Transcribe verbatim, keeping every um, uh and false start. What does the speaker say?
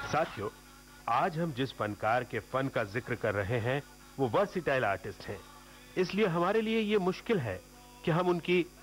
साथियों, आज हम जिस फनकार के फन का जिक्र कर रहे हैं वो वर्सिटाइल आर्टिस्ट हैं। इसलिए हमारे लिए ये मुश्किल है कि हम उनकी